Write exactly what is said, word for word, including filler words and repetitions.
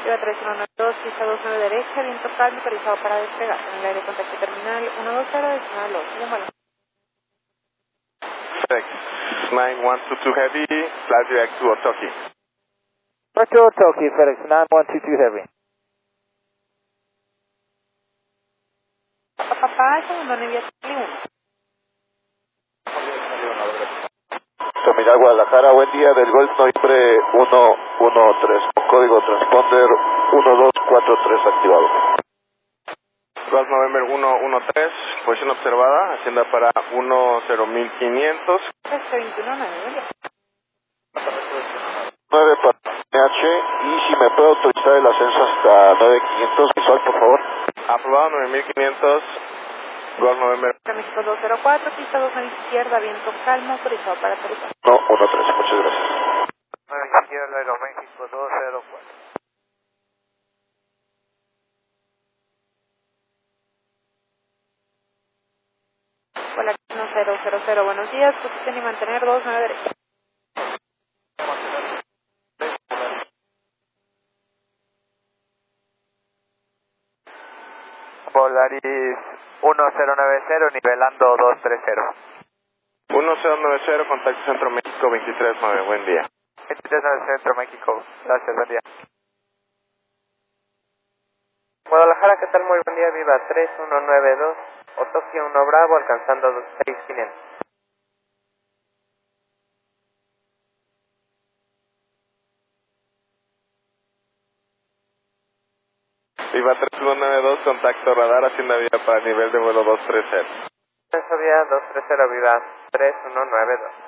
Viva tres uno nueve dos, pista dos nueve derecha, viento calmo, autorizado para despegar. En el aire contacto terminal uno dos cero, decimal dos. Bueno. six nine one two two heavy, flight direct to Otoki. Director Otoki, FedEx nine one two two heavy. Papá, segundo Nevia uno. Terminal Guadalajara, buen día, del Golf Noviembre uno uno tres, código transponder uno dos cuatro tres activado. Golf November uno uno tres, posición observada, hacienda para uno cero mil quinientos. Este veintiuno nueve. nueve para N H, y si me puede autorizar el ascenso hasta nueve mil quinientos, visual por favor. Aprobado nueve mil quinientos, Golf November. México dos cero cuatro, pista dos nueve izquierda, viento calmo, autorizado para aterrizar. No, uno tres, muchas gracias. nueve izquierda, Aeroméxico dos cero cuatro. Hola, uno cero cero cero, buenos días, posición y mantener dos nueve derecha. Polaris uno cero nueve cero, nivelando dos tres cero. uno cero nueve cero, contacto Centro México veintitrés nueve, buen día. veintitrés nueve Centro México, gracias, buen día. Guadalajara, ¿qué tal? Muy buen día, viva tres uno nueve dos, Otoki uno Bravo, alcanzando seis mil quinientos. Viva tres uno nueve dos, contacto radar, hacienda vía para nivel de vuelo dos tres cero. Vía dos tres cero, viva tres uno nueve dos.